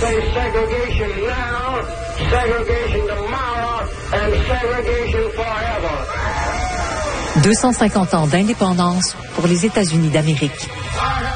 say segregation now, segregation tomorrow, and segregation forever. 250 ans d'indépendance pour les États-Unis d'Amérique.